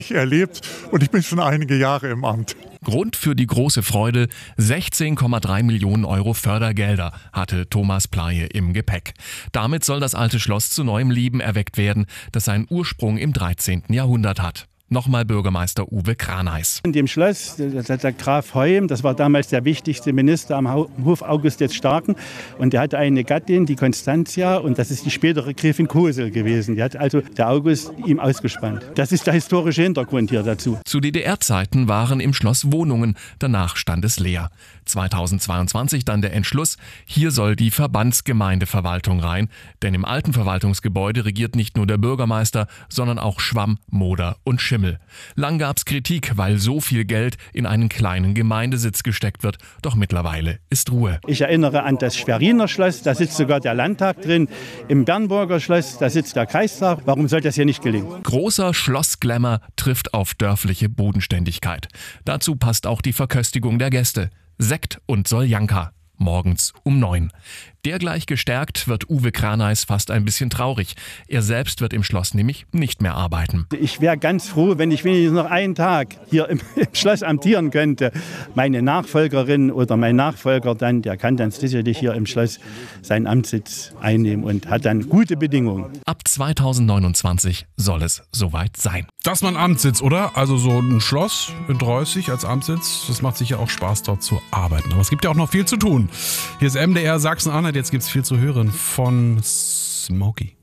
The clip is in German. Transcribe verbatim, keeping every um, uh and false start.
erlebt und ich bin schon einige Jahre im Amt. Grund für die große Freude: sechzehn Komma drei Millionen Euro Fördergelder hatte Thomas Pleije im Gepäck. Damit soll das alte Schloss zu neuem Leben erweckt werden, das seinen Ursprung im dreizehnten Jahrhundert hat. Nochmal Bürgermeister Uwe Kraneis. In dem Schloss, der Graf Heum, das war damals der wichtigste Minister am Hof August des Starken. Und der hatte eine Gattin, die Constantia, und das ist die spätere Gräfin Kosel gewesen. Die hat also der August ihm ausgespannt. Das ist der historische Hintergrund hier dazu. Zu D D R-Zeiten waren im Schloss Wohnungen, danach stand es leer. zweitausendzweiundzwanzig dann der Entschluss, hier soll die Verbandsgemeindeverwaltung rein. Denn im alten Verwaltungsgebäude regiert nicht nur der Bürgermeister, sondern auch Schwamm, Moder und Schimmel. Lang gab's Kritik, weil so viel Geld in einen kleinen Gemeindesitz gesteckt wird. Doch mittlerweile ist Ruhe. Ich erinnere an das Schweriner Schloss, da sitzt sogar der Landtag drin. Im Bernburger Schloss, da sitzt der Kreistag. Warum soll das hier nicht gelingen? Großer Schlossglamour trifft auf dörfliche Bodenständigkeit. Dazu passt auch die Verköstigung der Gäste. Sekt und Soljanka. Morgens um neun. Dergleich gestärkt wird Uwe Kraneis fast ein bisschen traurig. Er selbst wird im Schloss nämlich nicht mehr arbeiten. Ich wäre ganz froh, wenn ich wenigstens noch einen Tag hier im, im Schloss amtieren könnte. Meine Nachfolgerin oder mein Nachfolger dann, der kann dann sicherlich hier im Schloss seinen Amtssitz einnehmen und hat dann gute Bedingungen. Ab zweitausendneunundzwanzig soll es soweit sein. Das ist mein Amtssitz, oder? Also so ein Schloss in Dreußig als Amtssitz, das macht sicher auch Spaß, dort zu arbeiten. Aber es gibt ja auch noch viel zu tun. Hier ist M D R Sachsen-Anhalt, jetzt gibt es viel zu hören von Smokey.